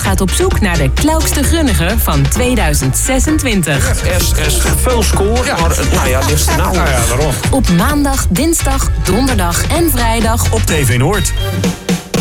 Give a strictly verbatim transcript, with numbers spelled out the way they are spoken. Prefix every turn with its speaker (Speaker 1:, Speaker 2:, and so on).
Speaker 1: gaat op zoek naar de klaukste grunnige van tweeduizend zesentwintig.
Speaker 2: Er is, er is veel score, ja. maar nou ja, dit is nou.
Speaker 3: Nou ja, waarom?
Speaker 1: Op maandag, dinsdag, donderdag en vrijdag
Speaker 4: Op T V Noord.